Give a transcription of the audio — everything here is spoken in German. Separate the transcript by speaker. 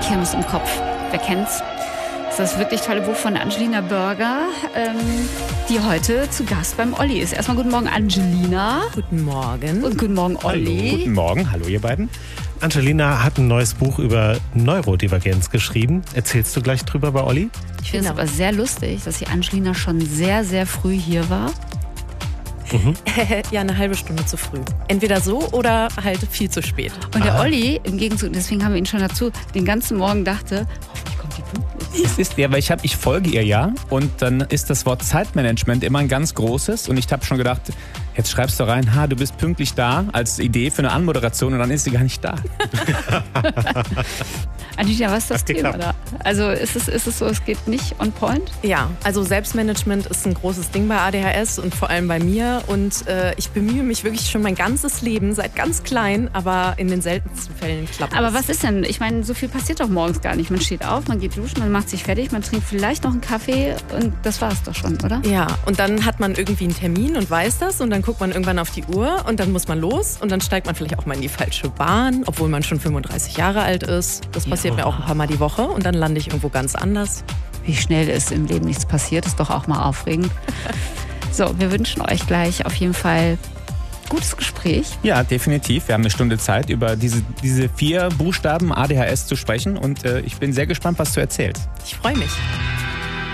Speaker 1: Kirmes im Kopf. Wer kennt's? Das ist das wirklich tolle Buch von Angelina Burger, die heute zu Gast beim Olli ist. Erstmal guten Morgen, Angelina.
Speaker 2: Guten Morgen.
Speaker 1: Und guten Morgen, Olli.
Speaker 3: Hallo. Guten Morgen, hallo ihr beiden.
Speaker 4: Angelina hat ein neues Buch über Neurodivergenz geschrieben. Erzählst du gleich drüber bei Olli?
Speaker 1: Ich finde es aber sehr lustig, dass die Angelina schon sehr, sehr früh hier war.
Speaker 2: Ja, eine halbe Stunde zu früh. Entweder so oder halt viel zu spät.
Speaker 1: Und der Olli, im Gegenzug, deswegen haben wir ihn schon dazu, den ganzen Morgen dachte, hoffentlich kommt die pünktlich.
Speaker 3: Es ist ja, weil ich folge ihr ja und dann ist das Wort Zeitmanagement immer ein ganz großes und ich habe schon gedacht, jetzt schreibst du rein, du bist pünktlich da als Idee für eine Anmoderation und dann ist sie gar nicht da.
Speaker 1: Angelina, was ist das Thema da? Also ist es so, es geht nicht on point?
Speaker 2: Ja, also Selbstmanagement ist ein großes Ding bei ADHS und vor allem bei mir. Und ich bemühe mich wirklich schon mein ganzes Leben, seit ganz klein, aber in den seltensten Fällen klappt es.
Speaker 1: Aber was ist denn? Ich meine, so viel passiert doch morgens gar nicht. Man steht auf, man geht duschen, man macht sich fertig, man trinkt vielleicht noch einen Kaffee und das war es doch schon, oder?
Speaker 2: Ja, und dann hat man irgendwie einen Termin und weiß das und dann guckt man irgendwann auf die Uhr und dann muss man los und dann steigt man vielleicht auch mal in die falsche Bahn, obwohl man schon 35 Jahre alt ist. Das passiert mir auch ein paar Mal die Woche und dann lande ich irgendwo ganz anders.
Speaker 1: Wie schnell ist im Leben nichts passiert, ist doch auch mal aufregend. So, wir wünschen euch gleich auf jeden Fall gutes Gespräch.
Speaker 3: Ja, definitiv. Wir haben eine Stunde Zeit, über diese 4 Buchstaben ADHS zu sprechen und ich bin sehr gespannt, was du erzählst.
Speaker 2: Ich freue mich.